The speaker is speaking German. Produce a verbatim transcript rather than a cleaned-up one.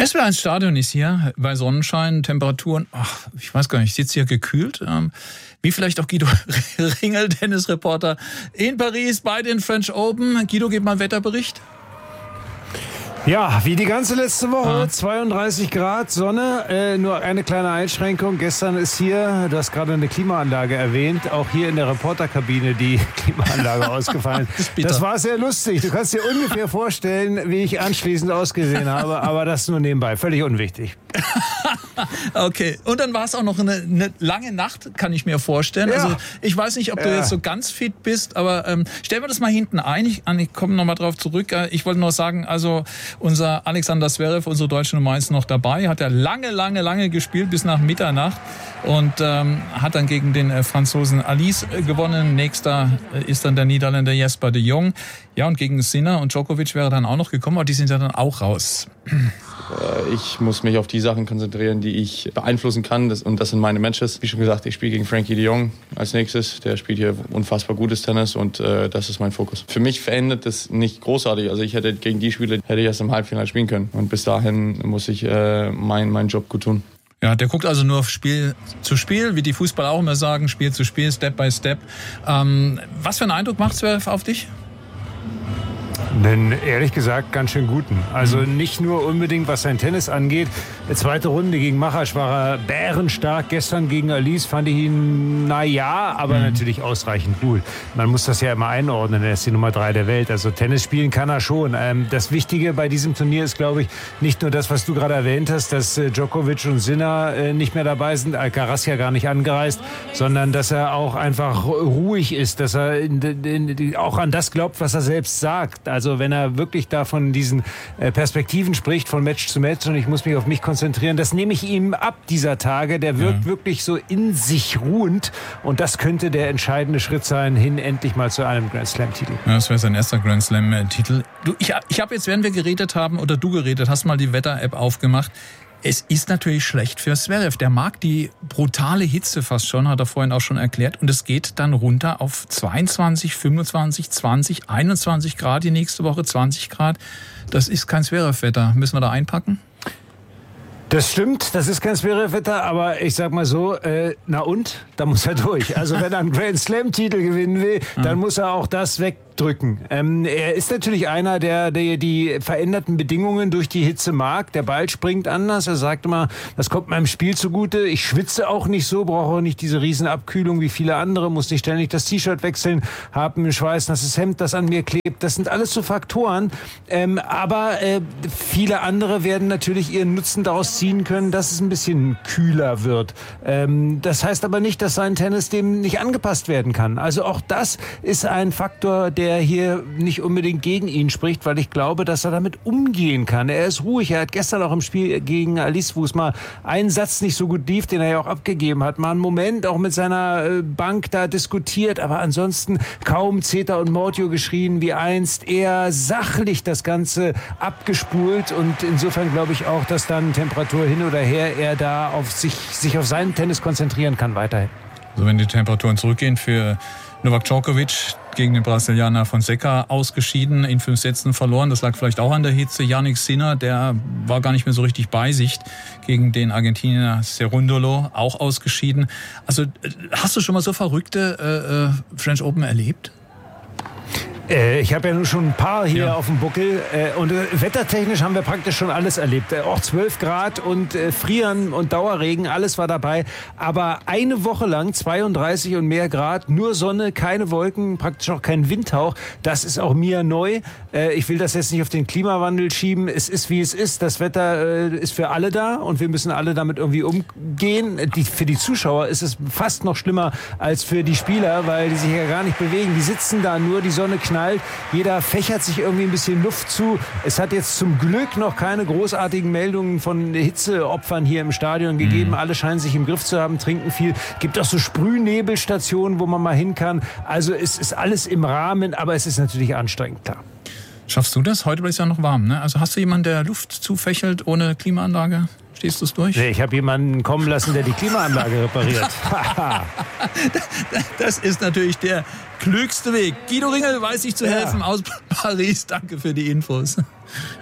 S W R eins Stadion ist hier bei Sonnenschein, Temperaturen, ach, ich weiß gar nicht, ich sitze hier gekühlt. Ähm, wie vielleicht auch Guido Ringel, Tennisreporter in Paris bei den French Open. Guido, gib mal einen Wetterbericht. Ja, wie die ganze letzte Woche, ah. zweiunddreißig Grad, Sonne, äh, nur eine kleine Einschränkung. Gestern ist hier, du hast gerade eine Klimaanlage erwähnt, auch hier in der Reporterkabine die Klimaanlage ausgefallen. Das, das war sehr lustig. Du kannst dir ungefähr vorstellen, wie ich anschließend ausgesehen habe, aber das nur nebenbei, völlig unwichtig. Okay, und dann war es auch noch eine, eine lange Nacht, kann ich mir vorstellen. Ja. Also ich weiß nicht, ob du ja. jetzt so ganz fit bist, aber ähm, stellen wir das mal hinten ein. Ich, ich komme nochmal drauf zurück. Ich wollte nur sagen, also unser Alexander Zverev, unsere deutsche Nummer eins, noch dabei. Hat er lange, lange, lange gespielt, bis nach Mitternacht. Und ähm, hat dann gegen den äh, Franzosen Alice äh, gewonnen. Nächster äh, ist dann der Niederländer Jesper de Jong. Ja, und gegen Sinner und Djokovic wäre dann auch noch gekommen, aber die sind ja dann auch raus. Ich muss mich auf die Sachen konzentrieren, die ich beeinflussen kann. Das, und das sind meine Matches. Wie schon gesagt, ich spiele gegen Frankie de Jong als nächstes. Der spielt hier unfassbar gutes Tennis und äh, das ist mein Fokus. Für mich verändert das nicht großartig. Also ich hätte gegen die Spiele hätte ich erst im Halbfinale spielen können. Und bis dahin muss ich äh, meinen mein Job gut tun. Ja, der guckt also nur Spiel zu Spiel, wie die Fußballer auch immer sagen, Spiel zu Spiel, Step by Step. Ähm, was für einen Eindruck macht Zverev auf dich? Denn ehrlich gesagt ganz schön guten. Also nicht nur unbedingt, was sein Tennis angeht. Die zweite Runde gegen Machasch war er bärenstark. Gestern gegen Alice fand ich ihn, na ja, aber mhm. natürlich ausreichend gut. Man muss das ja immer einordnen. Er ist die Nummer drei der Welt. Also Tennis spielen kann er schon. Ähm, das Wichtige bei diesem Turnier ist, glaube ich, nicht nur das, was du gerade erwähnt hast, dass äh, Djokovic und Sinner äh, nicht mehr dabei sind, Alcaraz ja gar nicht angereist, sondern dass er auch einfach ruhig ist, dass er in, in, in, auch an das glaubt, was er selbst sagt. Also wenn er wirklich da von diesen äh, Perspektiven spricht, von Match zu Match und ich muss mich auf mich konzentrieren, das nehme ich ihm ab dieser Tage. Der wirkt ja. wirklich so in sich ruhend und das könnte der entscheidende Schritt sein, hin endlich mal zu einem Grand Slam-Titel. Ja, das wäre sein erster Grand Slam-Titel. Du, ich ich habe jetzt, während wir geredet haben, oder du geredet hast, mal die Wetter-App aufgemacht. Es ist natürlich schlecht für Zverev. Der mag die brutale Hitze fast schon, hat er vorhin auch schon erklärt. Und es geht dann runter auf zweiundzwanzig, fünfundzwanzig, zwanzig, einundzwanzig Grad die nächste Woche, zwanzig Grad. Das ist kein Zverev-Wetter. Müssen wir da einpacken? Das stimmt, das ist kein Zverev-Wetter, aber ich sag mal so, äh, na und? Da muss er durch. Also wenn er einen Grand Slam-Titel gewinnen will, dann muss er auch das wegdrücken. Ähm, er ist natürlich einer, der, der die veränderten Bedingungen durch die Hitze mag. Der Ball springt anders. Er sagt immer, das kommt meinem Spiel zugute. Ich schwitze auch nicht so, brauche auch nicht diese riesen Abkühlung wie viele andere, muss nicht ständig das T-Shirt wechseln, habe ein schweißnasses Hemd, das an mir klebt. Das sind alles so Faktoren. Ähm, aber äh, viele andere werden natürlich ihren Nutzen daraus ziehen können, dass es ein bisschen kühler wird. Ähm, das heißt aber nicht, dass sein Tennis dem nicht angepasst werden kann. Also auch das ist ein Faktor, der hier nicht unbedingt gegen ihn spricht, weil ich glaube, dass er damit umgehen kann. Er ist ruhig. Er hat gestern auch im Spiel gegen Alice, wo es mal einen Satz nicht so gut lief, den er ja auch abgegeben hat, mal einen Moment auch mit seiner Bank da diskutiert, aber ansonsten kaum Zeta und Mortio geschrien wie einst. Eher sachlich das Ganze abgespult und insofern glaube ich auch, dass dann Temperatur hin oder her er da auf sich, sich auf seinen Tennis konzentrieren kann weiterhin. Also wenn die Temperaturen zurückgehen für Novak Djokovic gegen den Brasilianer Fonseca ausgeschieden, in fünf Sätzen verloren. Das lag vielleicht auch an der Hitze. Jannik Sinner, der war gar nicht mehr so richtig bei sich gegen den Argentinier Cerundolo, auch ausgeschieden. Also hast du schon mal so verrückte äh, French Open erlebt? Ich habe ja nun schon ein paar hier ja. auf dem Buckel und wettertechnisch haben wir praktisch schon alles erlebt. Auch zwölf Grad und Frieren und Dauerregen, alles war dabei. Aber eine Woche lang zweiunddreißig und mehr Grad, nur Sonne, keine Wolken, praktisch auch kein Windhauch. Das ist auch mir neu. Ich will das jetzt nicht auf den Klimawandel schieben. Es ist, wie es ist. Das Wetter ist für alle da und wir müssen alle damit irgendwie umgehen. Die, für die Zuschauer ist es fast noch schlimmer als für die Spieler, weil die sich ja gar nicht bewegen. Die sitzen da nur, die Sonne knallt. Jeder fächert sich irgendwie ein bisschen Luft zu. Es hat jetzt zum Glück noch keine großartigen Meldungen von Hitzeopfern hier im Stadion gegeben. Mhm. Alle scheinen sich im Griff zu haben, trinken viel. Gibt auch so Sprühnebelstationen, wo man mal hin kann. Also es ist alles im Rahmen, aber es ist natürlich anstrengend, klar. Schaffst du das? Heute ist ja noch warm, ne? Also hast du jemanden, der Luft zufächelt ohne Klimaanlage? Stehst du es durch? Nee, ich habe jemanden kommen lassen, der die Klimaanlage repariert. Das ist natürlich der klügste Weg. Guido Ringel weiß sich zu helfen ja. aus Paris. Danke für die Infos.